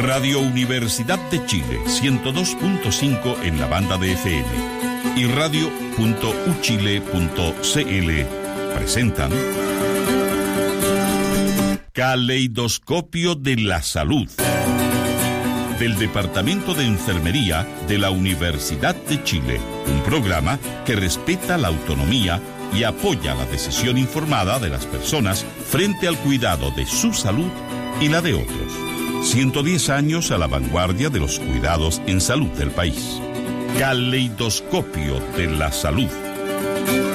Radio Universidad de Chile, 102.5 en la banda de FM y radio.uchile.cl presentan Caleidoscopio de la Salud, del Departamento de Enfermería de la Universidad de Chile, un programa que respeta la autonomía y apoya la decisión informada de las personas frente al cuidado de su salud y la de otros. 110 años a la vanguardia de los cuidados en salud del país. Caleidoscopio de la Salud.